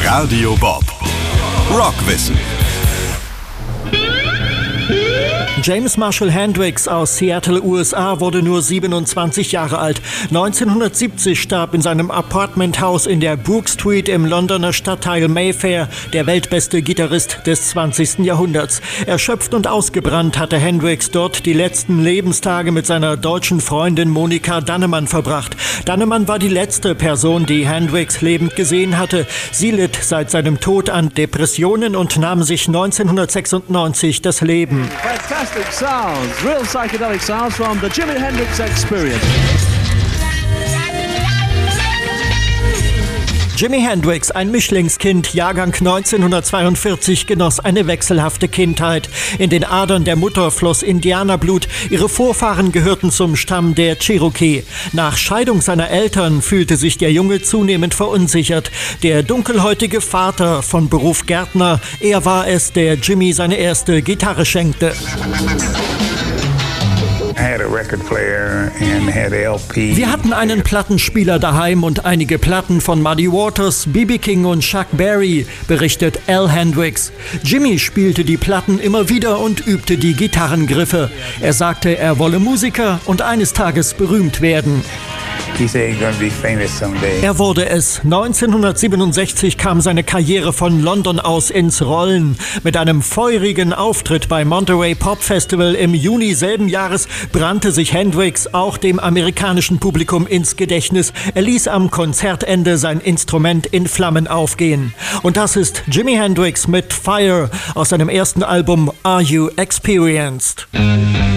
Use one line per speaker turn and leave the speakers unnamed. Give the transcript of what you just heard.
Radio Bob. Rockwissen.
James Marshall Hendrix aus Seattle, USA, wurde nur 27 Jahre alt. 1970 starb in seinem Apartmenthaus in der Brook Street im Londoner Stadtteil Mayfair der weltbeste Gitarrist des 20. Jahrhunderts. Erschöpft und ausgebrannt hatte Hendrix dort die letzten Lebenstage mit seiner deutschen Freundin Monika Dannemann verbracht. Dannemann war die letzte Person, die Hendrix lebend gesehen hatte. Sie litt seit seinem Tod an Depressionen und nahm sich 1996 das Leben.
Fantastic sounds, real psychedelic sounds from the Jimi Hendrix Experience.
Jimi Hendrix, ein Mischlingskind, Jahrgang 1942, genoss eine wechselhafte Kindheit. In den Adern der Mutter floss Indianerblut. Ihre Vorfahren gehörten zum Stamm der Cherokee. Nach Scheidung seiner Eltern fühlte sich der Junge zunehmend verunsichert. Der dunkelhäutige Vater, von Beruf Gärtner, er war es, der Jimi seine erste Gitarre schenkte. Wir hatten einen Plattenspieler daheim und einige Platten von Muddy Waters, B.B. King und Chuck Berry, berichtet Al Hendrix. Jimi spielte die Platten immer wieder und übte die Gitarrengriffe. Er sagte, er wolle Musiker und eines Tages berühmt werden. Er wurde es. 1967 kam seine Karriere von London aus ins Rollen. Mit einem feurigen Auftritt bei Monterey Pop Festival im Juni selben Jahres brannte sich Hendrix auch dem amerikanischen Publikum ins Gedächtnis. Er ließ am Konzertende sein Instrument in Flammen aufgehen. Und das ist Jimi Hendrix mit Fire aus seinem ersten Album Are You Experienced?